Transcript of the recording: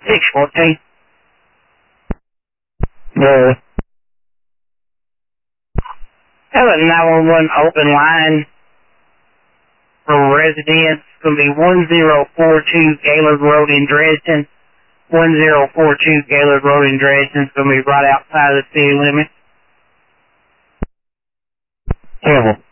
614. The have a 911 open line for residents. It's going to be 1042 Gaylord Road in Dresden. 1042 Gaylord Road in Dresden. It's going to be right outside of the city limits. Terrible.